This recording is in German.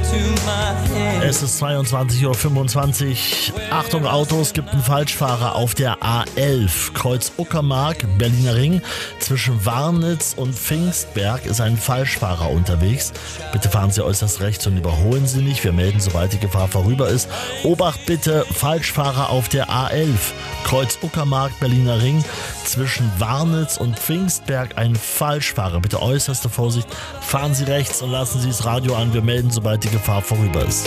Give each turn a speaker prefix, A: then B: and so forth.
A: Es ist 22:25 Uhr. Achtung Autos, gibt einen Falschfahrer auf der A11. Kreuz Uckermark, Berliner Ring. Zwischen Warnitz und Pfingstberg ist ein Falschfahrer unterwegs. Bitte fahren Sie äußerst rechts und überholen Sie nicht. Wir melden, sobald die Gefahr vorüber ist. Obacht bitte, Falschfahrer auf der A11. Kreuz Uckermark, Berliner Ring. Zwischen Warnitz und Pfingstberg ein Falschfahrer. Bitte äußerste Vorsicht. Fahren Sie rechts und lassen Sie das Radio an. Wir melden, sobald die Gefahr vorüber ist.